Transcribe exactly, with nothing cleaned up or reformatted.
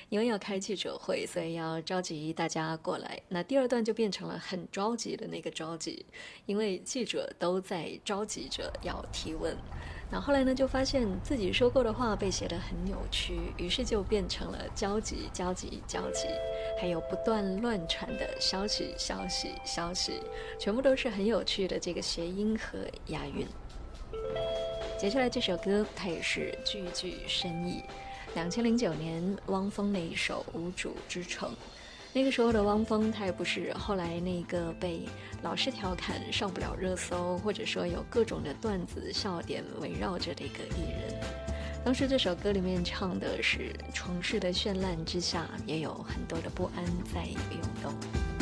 因为要开记者会，所以要召集大家过来。那第二段就变成了很着急的那个着急，因为记者都在着急着要提问。那后来呢，就发现自己说过的话被写得很扭曲，于是就变成了焦急、焦急、焦急，还有不断乱传的消息、消息、消息，全部都是很有趣的这个谐音和押韵。接下来这首歌，它也是句句深意。两千零九年，汪峰那一首《无主之城》，那个时候的汪峰，他也不是后来那个被老是调侃上不了热搜，或者说有各种的段子笑点围绕着的一个艺人。当时这首歌里面唱的是城市的绚烂之下，也有很多的不安在涌动。